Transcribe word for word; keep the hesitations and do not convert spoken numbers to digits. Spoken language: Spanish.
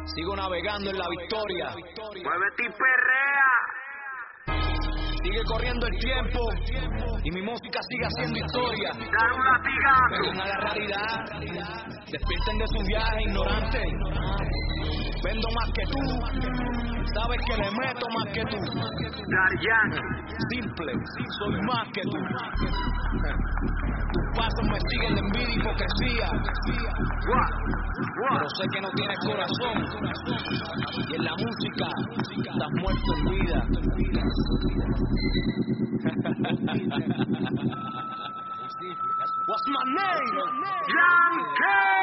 Sigo navegando en la victoria. Muévete y perrea. Sigue corriendo el tiempo y mi música sigue haciendo historia. Dar un latigazo. Vengan a la realidad, despierten de su viaje ignorante. Vendo más que tú, sabes que le meto más que tú. Daddy Yankee. Simple, soy más que tú. Tus pasos me siguen de envidia y hipocresía. What? What? Pero sé que no tienes corazón. Y en la música estás muerto en vida. What's my name? Yankee.